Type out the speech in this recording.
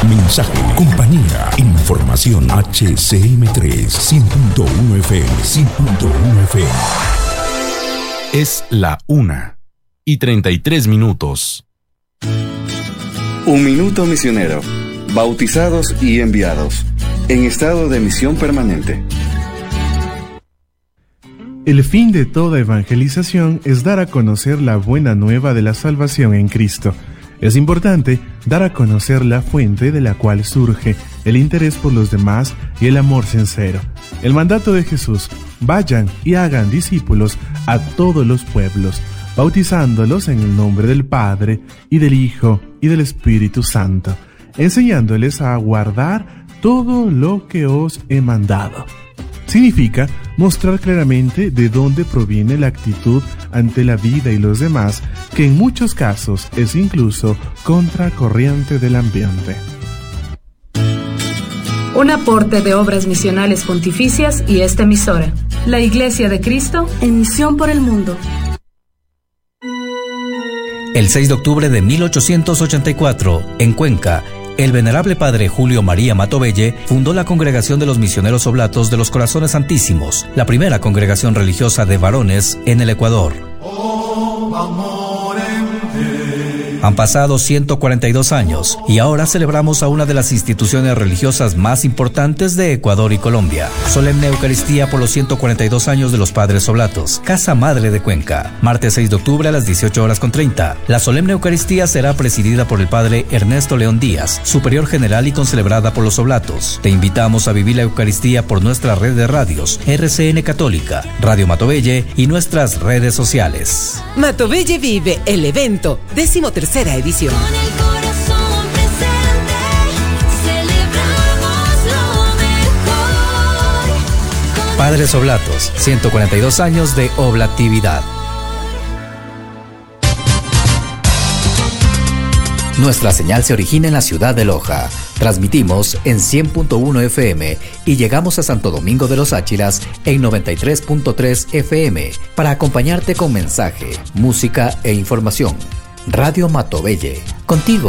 mensaje, compañía, información. HCM3 100.1 FM, 100.1 FM. Es la 1:33. Un minuto misionero. Bautizados y enviados. En estado de misión permanente. El fin de toda evangelización es dar a conocer la buena nueva de la salvación en Cristo. Es importante dar a conocer la fuente de la cual surge el interés por los demás y el amor sincero. El mandato de Jesús: vayan y hagan discípulos a todos los pueblos, bautizándolos en el nombre del Padre, y del Hijo, y del Espíritu Santo, enseñándoles a guardar todo lo que os he mandado. Significa mostrar claramente de dónde proviene la actitud ante la vida y los demás, que en muchos casos es incluso contracorriente del ambiente. Un aporte de Obras Misionales Pontificias y esta emisora, la Iglesia de Cristo en misión por el mundo. El 6 de octubre de 1884, en Cuenca, el venerable padre Julio María Matovelle fundó la Congregación de los Misioneros Oblatos de los Corazones Santísimos, la primera congregación religiosa de varones en el Ecuador. Han pasado 142 años y ahora celebramos a una de las instituciones religiosas más importantes de Ecuador y Colombia. Solemne Eucaristía por los 142 años de los Padres Oblatos, Casa Madre de Cuenca. Martes 6 de octubre a las 18:30. La solemne Eucaristía será presidida por el Padre Ernesto León Díaz, superior general y concelebrada por los Oblatos. Te invitamos a vivir la Eucaristía por nuestra red de radios, RCN Católica, Radio Matovelle y nuestras redes sociales. Matovelle Vive, el evento, 13ª edición. Con el corazón presente, celebramos lo mejor. Padres Oblatos, 142 años de oblatividad. Nuestra señal se origina en la ciudad de Loja. Transmitimos en 100.1 FM y llegamos a Santo Domingo de los Áchilas en 93.3 FM para acompañarte con mensaje, música e información. Radio Matovelle, contigo